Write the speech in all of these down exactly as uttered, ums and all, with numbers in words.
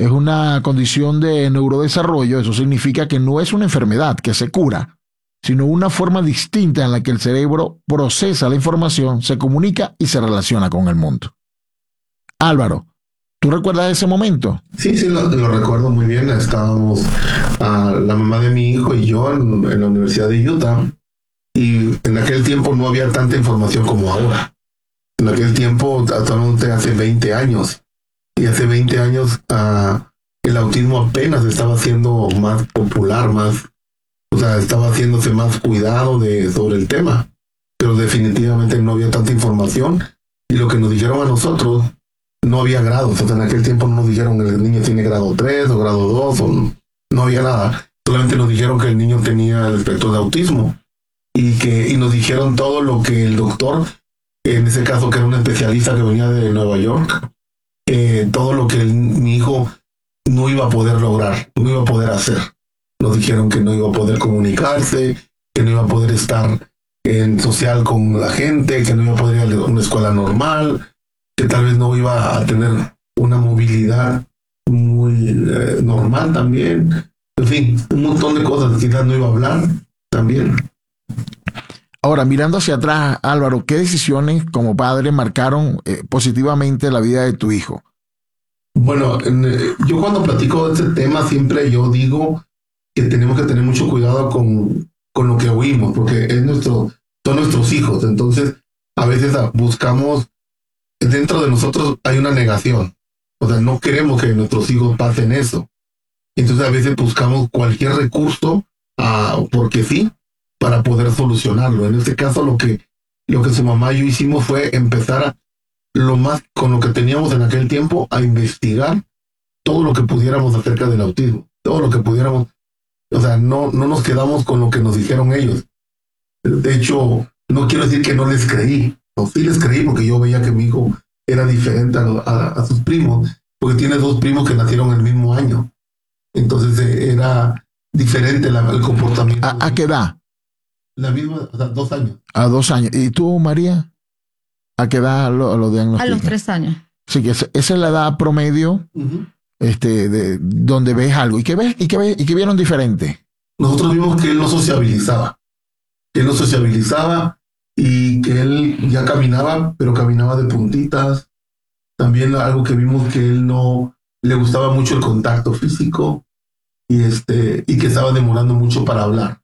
es una condición de neurodesarrollo. Eso significa que no es una enfermedad que se cura, sino una forma distinta en la que el cerebro procesa la información, se comunica y se relaciona con el mundo. Álvaro, ¿tú recuerdas ese momento? Sí, sí, lo, lo recuerdo muy bien. Estábamos uh, la mamá de mi hijo y yo en, en la Universidad de Utah, y en aquel tiempo no había tanta información como ahora. En aquel tiempo, actualmente hace veinte años, y hace veinte años uh, el autismo apenas estaba siendo más popular, más, o sea, estaba haciéndose más cuidado de, sobre el tema, pero definitivamente no había tanta información, y lo que nos dijeron a nosotros, no había grados. O sea, en aquel tiempo no nos dijeron que el niño tiene grado tres o grado dos, o no, no había nada. Solamente nos dijeron que el niño tenía el espectro de autismo, y que y nos dijeron todo lo que el doctor, en ese caso que era un especialista que venía de Nueva York, eh, todo lo que el, mi hijo no iba a poder lograr, no iba a poder hacer. Nos dijeron que no iba a poder comunicarse, que no iba a poder estar en social con la gente, que no iba a poder ir a una escuela normal, que tal vez no iba a tener una movilidad muy eh, normal también. En fin, un montón de cosas. Quizás no iba a hablar también. Ahora, mirando hacia atrás, Álvaro, ¿qué decisiones como padre marcaron eh, positivamente la vida de tu hijo? Bueno, en, eh, yo cuando platico de este tema siempre yo digo que tenemos que tener mucho cuidado con, con lo que oímos, porque es nuestro, son nuestros hijos. Entonces, a veces buscamos, dentro de nosotros hay una negación. O sea, no queremos que nuestros hijos pasen eso. Entonces, a veces buscamos cualquier recurso, uh, porque sí, para poder solucionarlo. En este caso, lo que, lo que su mamá y yo hicimos fue empezar a, lo más con lo que teníamos en aquel tiempo, a investigar todo lo que pudiéramos acerca del autismo, todo lo que pudiéramos. O sea, no, no nos quedamos con lo que nos dijeron ellos. De hecho, no quiero decir que no les creí, no, sí les creí, porque yo veía que mi hijo era diferente a, a, a sus primos, porque tiene dos primos que nacieron el mismo año. Entonces eh, era diferente la, el comportamiento. ¿A, a qué edad? La misma, o sea, dos años. A dos años. ¿Y tú, María? ¿A qué edad lo, lo diagnostican? A los tres años. Sí, que esa, esa es la edad promedio, uh-huh. este, de, donde ves algo. ¿Y qué ves? ¿Y qué ves? ¿Y qué vieron diferente? Nosotros vimos que él no sociabilizaba. Que él no sociabilizaba y que él ya caminaba, pero caminaba de puntitas. También algo que vimos, que él no le gustaba mucho el contacto físico, y este y que estaba demorando mucho para hablar.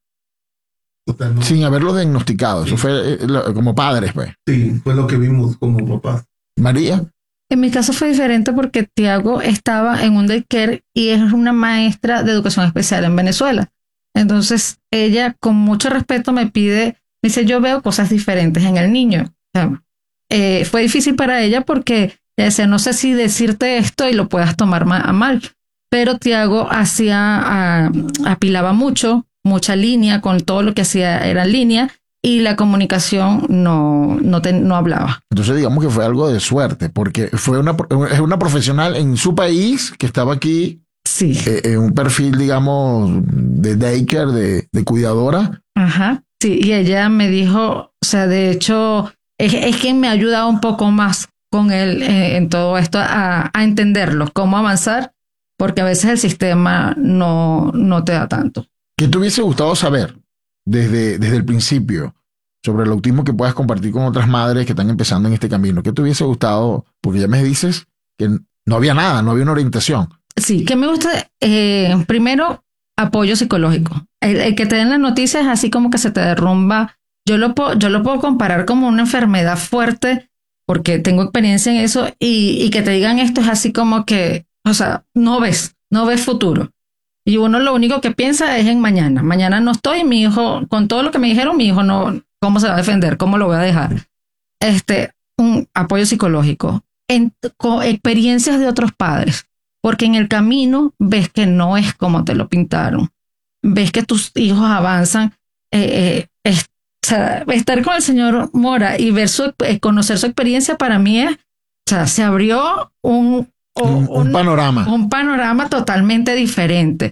O sea, no, sin haberlo diagnosticado. Sí. Eso fue eh, lo, como padres, pues. Sí, fue lo que vimos como papás. María. En mi caso fue diferente porque Tiago estaba en un daycare y es una maestra de educación especial en Venezuela. Entonces ella, con mucho respeto, me pide, me dice, yo veo cosas diferentes en el niño. O sea, eh, fue difícil para ella porque ella decía, no sé si decirte esto y lo puedas tomar ma- a mal. Pero Tiago hacía, uh, apilaba mucho, mucha línea, con todo lo que hacía era línea, y la comunicación no, no, te, no hablaba. Entonces digamos que fue algo de suerte, porque fue una, es una profesional en su país que estaba aquí, sí, eh, en un perfil, digamos, de daycare, de, de cuidadora. Ajá, sí, y ella me dijo, o sea, de hecho, es, es quien me ha ayudado un poco más con él eh, en todo esto, a, a entenderlo, cómo avanzar, porque a veces el sistema no, no te da tanto. ¿Qué te hubiese gustado saber desde, desde el principio sobre el autismo que puedas compartir con otras madres que están empezando en este camino? ¿Qué te hubiese gustado? Porque ya me dices que no había nada, no había una orientación. Sí, que me gusta, eh, primero, apoyo psicológico. El, el que te den las noticias así como que se te derrumba. Yo lo, po- yo lo puedo comparar como una enfermedad fuerte, porque tengo experiencia en eso, y, y que te digan esto es así como que, o sea, no ves, no ves futuro. Y uno lo único que piensa es en mañana. Mañana no estoy, mi hijo, con todo lo que me dijeron, mi hijo no, ¿cómo se va a defender? ¿Cómo lo voy a dejar? Este, un apoyo psicológico. En, con experiencias de otros padres. Porque en el camino ves que no es como te lo pintaron. Ves que tus hijos avanzan. Eh, eh, es, o sea, estar con el señor Mora y ver su, eh, conocer su experiencia para mí es, o sea, se abrió un Un, un, un panorama. Un panorama totalmente diferente.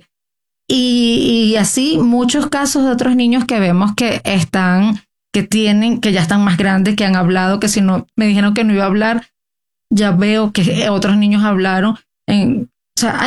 Y, y así muchos casos de otros niños que vemos que están, que tienen, que ya están más grandes, que han hablado, que si no me dijeron que no iba a hablar, ya veo que otros niños hablaron. En, o sea,